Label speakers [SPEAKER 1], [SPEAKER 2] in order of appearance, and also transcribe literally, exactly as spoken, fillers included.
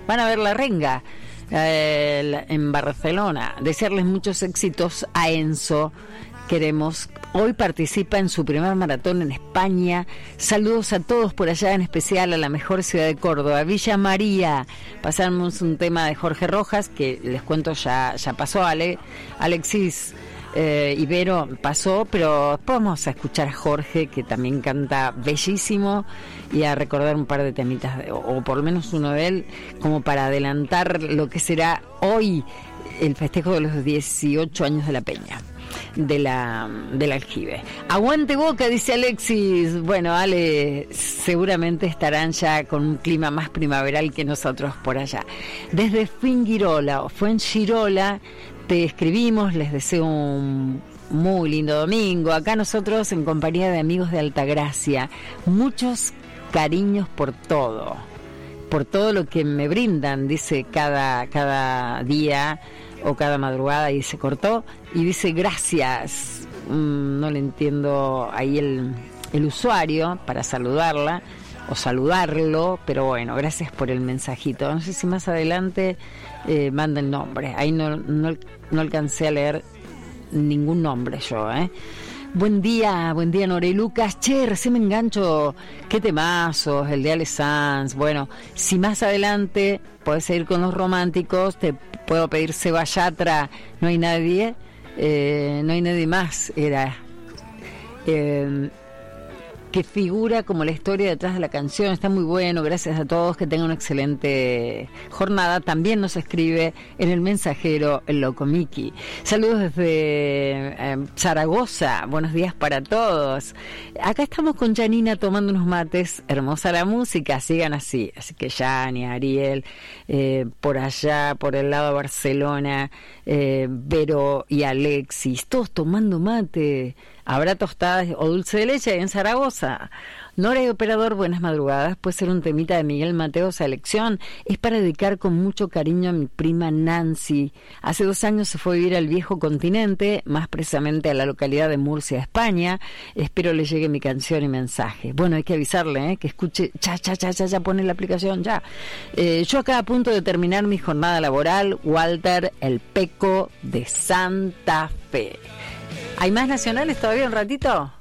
[SPEAKER 1] van a ver La Renga eh, en Barcelona. Desearles muchos éxitos a Enzo. Queremos, hoy participa en su primer maratón en España. Saludos a todos por allá, en especial a la mejor ciudad de Córdoba, Villa María. Pasamos un tema de Jorge Rojas, que les cuento ya, ya pasó, Ale, Alexis eh, Ibero pasó, pero después vamos a escuchar a Jorge, que también canta bellísimo, y a recordar un par de temitas, de, o, o por lo menos uno de él, como para adelantar lo que será hoy el festejo de los dieciocho años de la Peña. De la del aljibe. Aguante Boca, dice Alexis. Bueno, Ale, seguramente estarán ya con un clima más primaveral que nosotros por allá. Desde Fuengirola o Fuengirola te escribimos, les deseo un muy lindo domingo. Acá nosotros en compañía de amigos de Altagracia, muchos cariños por todo, por todo lo que me brindan, dice cada cada día o cada madrugada, y se cortó y dice gracias. Mm, no le entiendo ahí el, el usuario para saludarla o saludarlo, pero bueno, gracias por el mensajito. No sé si más adelante eh, manda el nombre, ahí no, no, no alcancé a leer ningún nombre yo, ¿eh? Buen día, buen día Nore y Lucas. Che, recién me engancho, qué temazos, el de Ale Sanz. Bueno, si más adelante podés seguir con los románticos, te puedo pedir Seba Yatra, no hay nadie, eh, no hay nadie más, era eh, que figura como la historia detrás de la canción. Está muy bueno, gracias a todos, que tengan una excelente jornada. También nos escribe en el mensajero el Loco Miki. Saludos desde eh, Zaragoza, buenos días para todos. Acá estamos con Janina tomando unos mates, hermosa la música, sigan así. Así que Jani, Ariel, eh, por allá, por el lado de Barcelona, eh, Vero y Alexis, todos tomando mate. Habrá tostadas o dulce de leche en Zaragoza. Nora y Operador, buenas madrugadas. Puede ser un temita de Miguel Mateo, Selección. Es para dedicar con mucho cariño a mi prima Nancy. Hace dos años se fue a vivir al viejo continente, más precisamente a la localidad de Murcia, España. Espero le llegue mi canción y mensaje. Bueno, hay que avisarle, ¿eh? Que escuche. Ya, ya, ya, ya, ya, pone la aplicación, ya. Eh, yo acá a punto de terminar mi jornada laboral. Walter, el Peco de Santa Fe. ¿Hay más nacionales todavía un ratito?